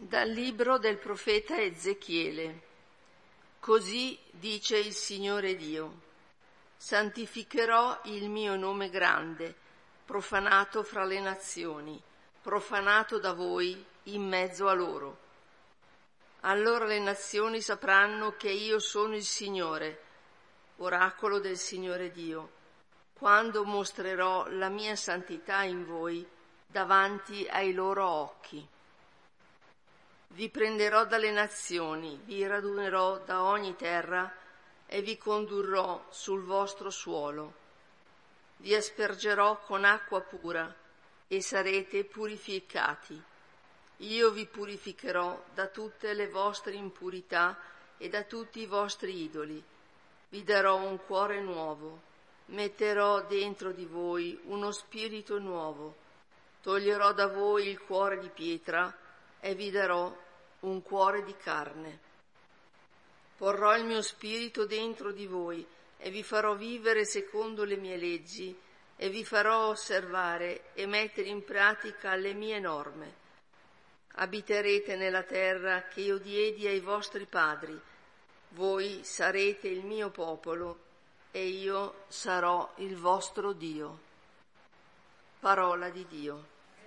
Dal libro del profeta Ezechiele. Così dice il Signore Dio: santificherò il mio nome grande, profanato fra le nazioni, profanato da voi in mezzo a loro. Allora le nazioni sapranno che io sono il Signore, oracolo del Signore Dio, quando mostrerò la mia santità in voi davanti ai loro occhi. Vi prenderò dalle nazioni, vi radunerò da ogni terra e vi condurrò sul vostro suolo. Vi aspergerò con acqua pura e sarete purificati. Io vi purificherò da tutte le vostre impurità e da tutti i vostri idoli. Vi darò un cuore nuovo, metterò dentro di voi uno spirito nuovo, toglierò da voi il cuore di pietra e vi darò un cuore di carne. Porrò il mio spirito dentro di voi e vi farò vivere secondo le mie leggi e vi farò osservare e mettere in pratica le mie norme. Abiterete nella terra che io diedi ai vostri padri. Voi sarete il mio popolo e io sarò il vostro Dio. Parola di Dio.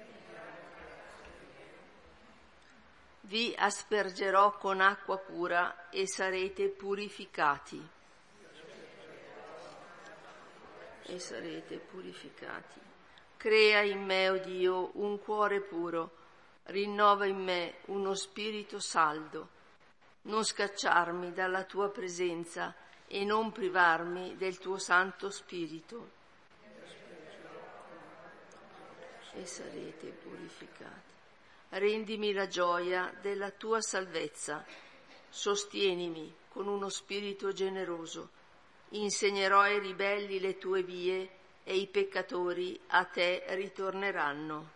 Vi aspergerò con acqua pura e sarete purificati. Crea in me, o Dio, un cuore puro, rinnova in me uno spirito saldo. Non scacciarmi dalla tua presenza e non privarmi del tuo Santo Spirito. E sarete purificati. Rendimi la gioia della tua salvezza, sostienimi con uno spirito generoso, insegnerò ai ribelli le tue vie e i peccatori a te ritorneranno.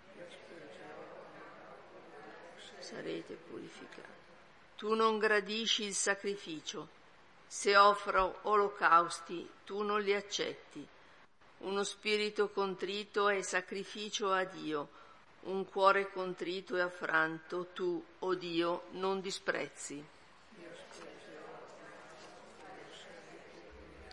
Sarete purificati. Tu non gradisci il sacrificio, se offro olocausti tu non li accetti. Uno spirito contrito è sacrificio a Dio. Un cuore contrito e affranto tu, o Dio, non disprezzi.